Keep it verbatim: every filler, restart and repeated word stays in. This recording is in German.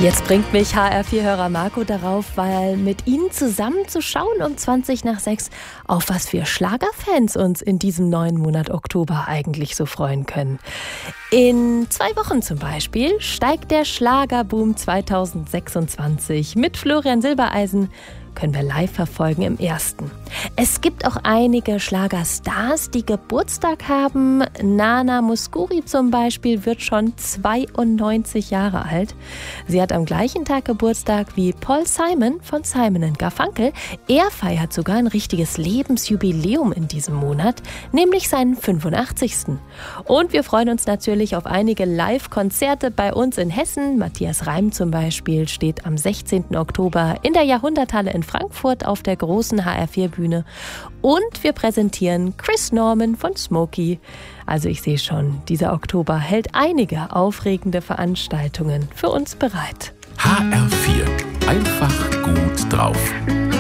Jetzt bringt mich H R vier-Hörer Marco darauf, weil mit Ihnen zusammen zu schauen um zwanzig nach sechs, auf was wir Schlagerfans uns in diesem neuen Monat Oktober eigentlich so freuen können. In zwei Wochen zum Beispiel steigt der Schlagerboom zweitausendsechsundzwanzig mit Florian Silbereisen. Können wir live verfolgen im ersten. Es gibt auch einige Schlagerstars, die Geburtstag haben. Nana Mouskouri zum Beispiel wird schon zweiundneunzig Jahre alt. Sie hat am gleichen Tag Geburtstag wie Paul Simon von Simon and Garfunkel. Er feiert sogar ein richtiges Lebensjubiläum in diesem Monat, nämlich seinen fünfundachtzigsten. Und wir freuen uns natürlich auf einige Live-Konzerte bei uns in Hessen. Matthias Reim zum Beispiel steht am sechzehnten Oktober in der Jahrhunderthalle in Frankfurt auf der großen H R vier Bühne. Und wir präsentieren Chris Norman von Smokey. Also ich sehe schon, dieser Oktober hält einige aufregende Veranstaltungen für uns bereit. H R vier. Einfach gut drauf.